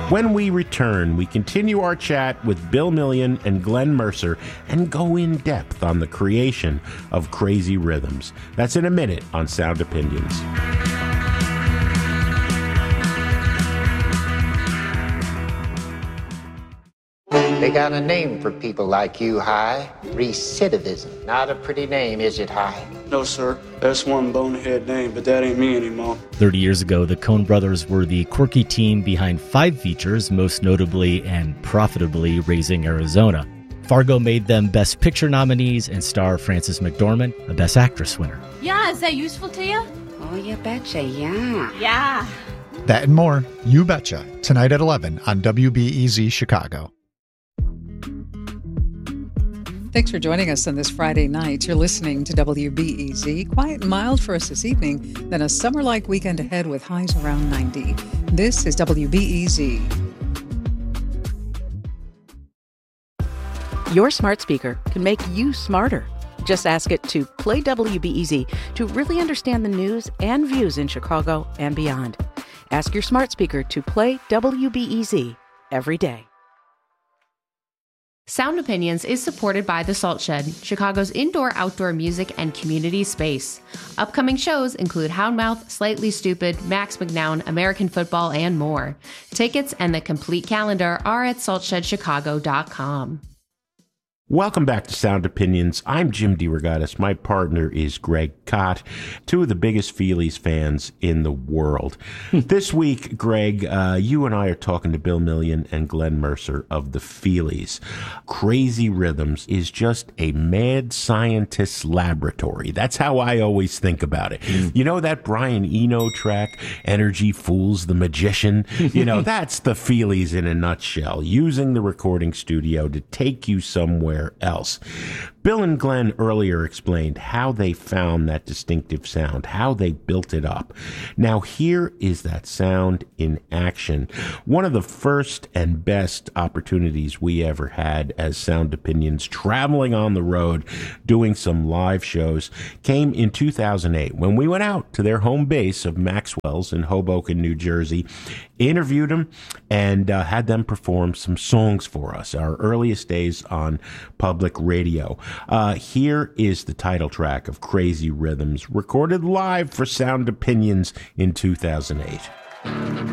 When we return, we continue our chat with Bill Million and Glenn Mercer and go in depth on the creation of Crazy Rhythms. That's in a minute on Sound Opinions. They got a name for people like you, Hi. Recidivism. Not a pretty name, is it, Hi? No, sir. That's one bonehead name, but that ain't me anymore. 30 years ago, the Coen brothers were the quirky team behind 5 features, most notably and profitably Raising Arizona. Fargo made them Best Picture nominees, and star Frances McDormand a Best Actress winner. Yeah, is that useful to you? Oh, you betcha, yeah. Yeah. That and more, you betcha, tonight at 11 on WBEZ Chicago. Thanks for joining us on this Friday night. You're listening to WBEZ. Quiet and mild for us this evening, then a summer-like weekend ahead with highs around 90. This is WBEZ. Your smart speaker can make you smarter. Just ask it to play WBEZ to really understand the news and views in Chicago and beyond. Ask your smart speaker to play WBEZ every day. Sound Opinions is supported by The Salt Shed, Chicago's indoor-outdoor music and community space. Upcoming shows include Houndmouth, Slightly Stupid, Max McNown, American Football, and more. Tickets and the complete calendar are at saltshedchicago.com. Welcome back to Sound Opinions. I'm Jim DeRogatis. My partner is Greg Kot, two of the biggest Feelies fans in the world. This week, Greg, you and I are talking to Bill Million and Glenn Mercer of the Feelies. Crazy Rhythms is just a mad scientist's laboratory. That's how I always think about it. You know that Brian Eno track, Energy Fools the Magician? You know, that's the Feelies in a nutshell, using the recording studio to take you somewhere else. Bill and Glenn earlier explained how they found that distinctive sound, how they built it up. Now here is that sound in action. One of the first and best opportunities we ever had as Sound Opinions, traveling on the road, doing some live shows, came in 2008 when we went out to their home base of Maxwell's in Hoboken, New Jersey, interviewed them, and had them perform some songs for us, our earliest days on public radio. Here is the title track of Crazy Rhythms, recorded live for Sound Opinions in 2008.